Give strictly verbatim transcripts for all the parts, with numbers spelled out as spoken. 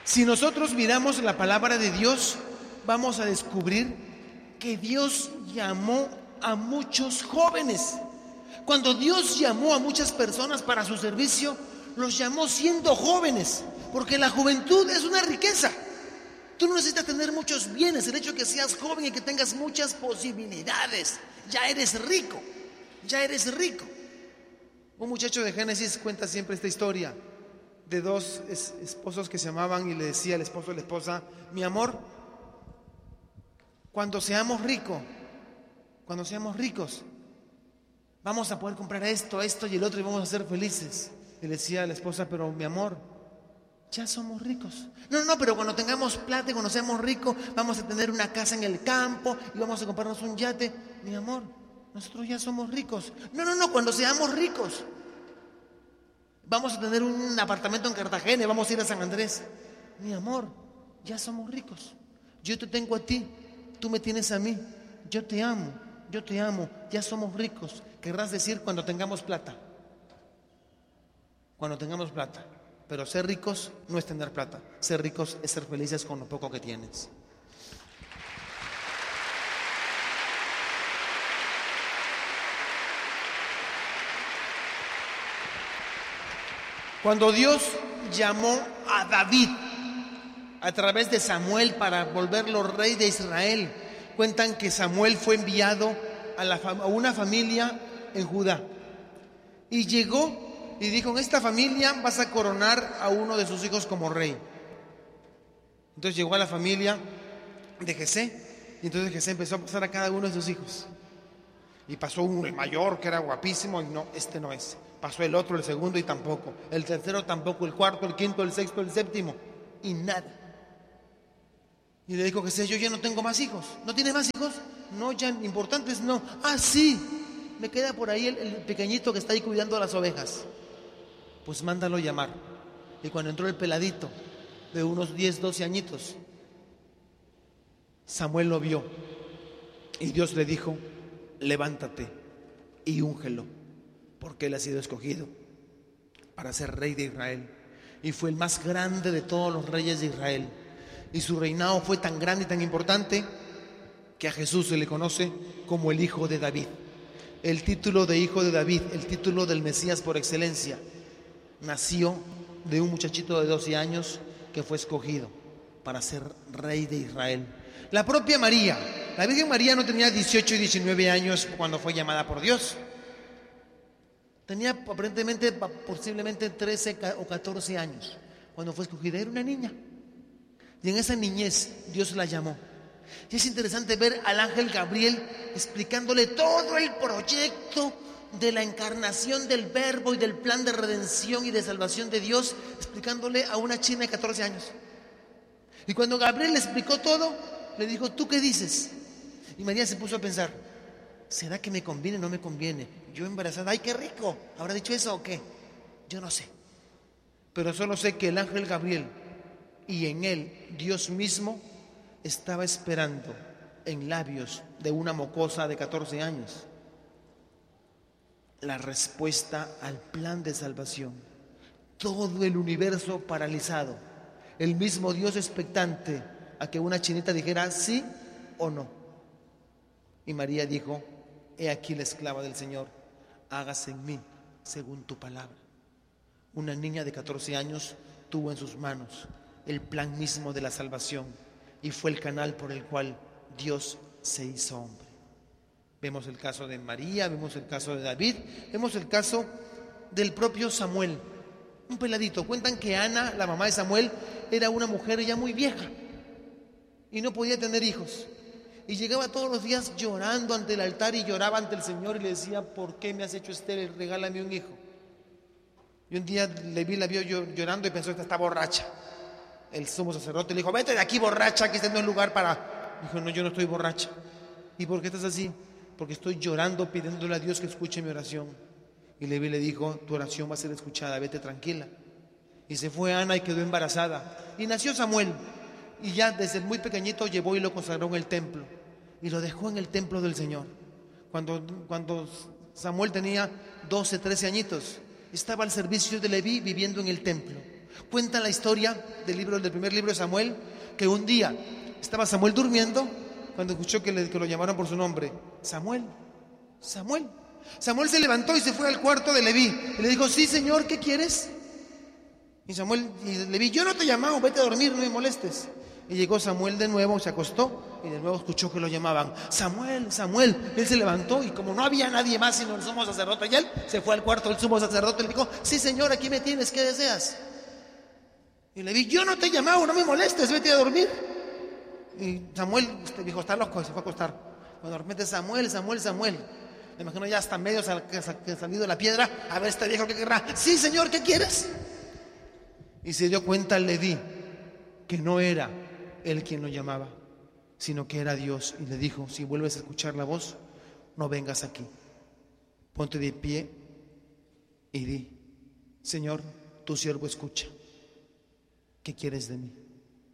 Si nosotros miramos la palabra de Dios, vamos a descubrir que Dios llamó a muchos jóvenes. Cuando Dios llamó a muchas personas para su servicio, los llamó siendo jóvenes, porque la juventud es una riqueza. Tú no necesitas tener muchos bienes. El hecho de que seas joven y que tengas muchas posibilidades, ya eres rico, ya eres rico. Un muchacho de Génesis cuenta siempre esta historia de dos es, esposos que se amaban, y le decía el esposo a la esposa: mi amor, cuando seamos ricos, cuando seamos ricos, vamos a poder comprar esto, esto y el otro, y vamos a ser felices. Y le decía a la esposa: pero mi amor, ya somos ricos. No, no, pero cuando tengamos plata y cuando seamos ricos, vamos a tener una casa en el campo y vamos a comprarnos un yate. Mi amor, nosotros ya somos ricos. No, no, no, cuando seamos ricos, vamos a tener un apartamento en Cartagena y vamos a ir a San Andrés. Mi amor, ya somos ricos. Yo te tengo a ti, tú me tienes a mí. Yo te amo, yo te amo, ya somos ricos. Querrás decir cuando tengamos plata. Cuando tengamos plata. Pero ser ricos no es tener plata. Ser ricos es ser felices con lo poco que tienes. Cuando Dios llamó a David a través de Samuel para volverlo rey de Israel, cuentan que Samuel fue enviado a, la, a una familia en Judá. Y llegó y dijo: en esta familia vas a coronar a uno de sus hijos como rey. Entonces llegó a la familia de Jesé, y entonces Jesé empezó a pasar a cada uno de sus hijos. Y pasó uno, el mayor, que era guapísimo, y no, este no es. Pasó el otro, el segundo, y tampoco. El tercero tampoco, el cuarto, el quinto, el sexto, el séptimo, y nada. Y le dijo Jesé: yo ya no tengo más hijos. ¿No tienes más hijos? No, ya importantes no. Ah, sí, me queda por ahí el, el pequeñito que está ahí cuidando a las ovejas. Pues mándalo llamar. Y cuando entró el peladito de unos diez, doce añitos, Samuel lo vio y Dios le dijo: levántate y úngelo, porque él ha sido escogido para ser rey de Israel. Y fue el más grande de todos los reyes de Israel. Y su reinado fue tan grande y tan importante que a Jesús se le conoce como el Hijo de David. El título de Hijo de David, el título del Mesías por excelencia, nació de un muchachito de doce años que fue escogido para ser rey de Israel. La propia María, la Virgen María, no tenía dieciocho y diecinueve años cuando fue llamada por Dios. Tenía aparentemente, posiblemente trece o catorce años cuando fue escogida. Era una niña. Y en esa niñez Dios la llamó. Y es interesante ver al ángel Gabriel explicándole todo el proyecto de la encarnación del Verbo y del plan de redención y de salvación de Dios, explicándole a una china de catorce años. Y cuando Gabriel le explicó todo, le dijo: ¿tú qué dices? Y María se puso a pensar: ¿será que me conviene o no me conviene? Yo embarazada, ¡ay, qué rico! ¿Habrá dicho eso o qué? Yo no sé. Pero solo sé que el ángel Gabriel y en él Dios mismo estaba esperando en labios de una mocosa de catorce años la respuesta al plan de salvación. Todo el universo paralizado, el mismo Dios expectante a que una chinita dijera sí o no. Y María dijo: he aquí la esclava del Señor, hágase en mí según tu palabra. Una niña de catorce años tuvo en sus manos el plan mismo de la salvación y fue el canal por el cual Dios se hizo hombre. Vemos el caso de María, vemos el caso de David, vemos el caso del propio Samuel, un peladito. Cuentan que Ana, la mamá de Samuel, era una mujer ya muy vieja y no podía tener hijos. Y llegaba todos los días llorando ante el altar y lloraba ante el Señor y le decía: ¿por qué me has hecho estéril? Regálame un hijo. Y un día Leví la vio llorando y pensó: esta está borracha. El sumo sacerdote le dijo: vete de aquí, borracha, que este no es lugar para... Dijo: no, yo no estoy borracha. ¿Y por qué estás así? Porque estoy llorando pidiéndole a Dios que escuche mi oración. Y Leví le dijo: tu oración va a ser escuchada, vete tranquila. Y se fue Ana y quedó embarazada. Y nació Samuel. Y ya desde muy pequeñito llevó y lo consagró en el templo. Y lo dejó en el templo del Señor. Cuando, cuando Samuel tenía doce, trece añitos, estaba al servicio de Leví viviendo en el templo. Cuenta la historia del libro, del primer libro de Samuel, que un día estaba Samuel durmiendo cuando escuchó que, le, que lo llamaron por su nombre. Samuel, Samuel. Samuel se levantó y se fue al cuarto de Leví y le dijo: sí, Señor, ¿qué quieres? Y Samuel, y Leví: yo no te he llamado, vete a dormir, no me molestes. Y llegó Samuel de nuevo, se acostó y de nuevo escuchó que lo llamaban: Samuel, Samuel. Él se levantó y como no había nadie más sino el sumo sacerdote y él, se fue al cuarto del sumo sacerdote y le dijo: sí, Señor, aquí me tienes, ¿qué deseas? Y Leví: yo no te he llamado, no me molestes, vete a dormir. Y Samuel dijo: está loco, y se fue a acostar. Cuando de repente: Samuel, Samuel, Samuel. Me imagino ya hasta medio sal, salido de la piedra. A ver, este viejo, ¿qué querrá? Sí, Señor, ¿qué quieres? Y se dio cuenta Leví que no era él quien lo llamaba, sino que era Dios. Y le dijo: si vuelves a escuchar la voz, no vengas aquí. Ponte de pie y di: Señor, tu siervo escucha. ¿Qué quieres de mí?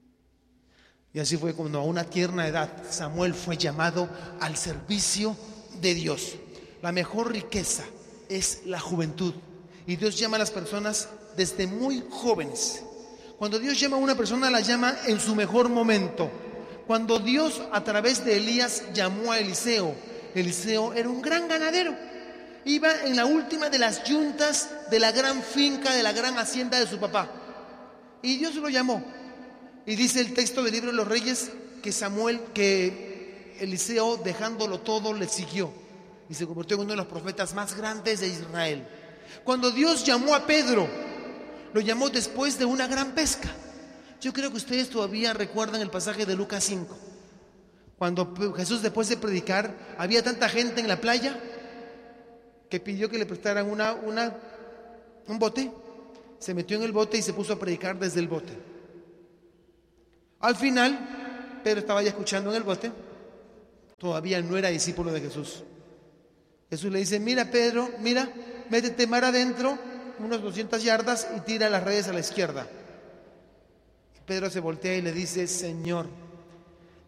Y así fue cuando a una tierna edad Samuel fue llamado al servicio de Dios. La mejor riqueza es la juventud. Y Dios llama a las personas desde muy jóvenes. Cuando Dios llama a una persona, la llama en su mejor momento. Cuando Dios a través de Elías llamó a Eliseo, Eliseo era un gran ganadero. Iba en la última de las yuntas de la gran finca, de la gran hacienda de su papá. Y Dios lo llamó. Y dice el texto del libro de los Reyes que Samuel, que Eliseo, dejándolo todo, le siguió y se convirtió en uno de los profetas más grandes de Israel. Cuando Dios llamó a Pedro, lo llamó después de una gran pesca. Yo creo que ustedes todavía recuerdan el pasaje de Lucas cinco, cuando Jesús, después de predicar, había tanta gente en la playa que pidió que le prestaran una, una, un bote. Se metió en el bote y se puso a predicar desde el bote. Al final, Pedro estaba ya escuchando en el bote. Todavía no era discípulo de Jesús. Jesús le dice: mira, Pedro, mira, métete mar adentro, unas doscientas yardas, y tira las redes a la izquierda. Y Pedro se voltea y le dice: Señor,